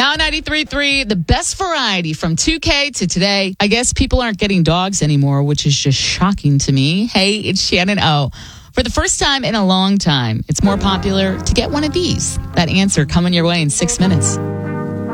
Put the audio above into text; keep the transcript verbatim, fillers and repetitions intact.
Now ninety-three point three, the best variety from two K to today. I guess people aren't getting dogs anymore, which is just shocking to me. Hey, it's Shannon O. For the first time in a long time, it's more popular to get one of these. That answer coming your way in six minutes.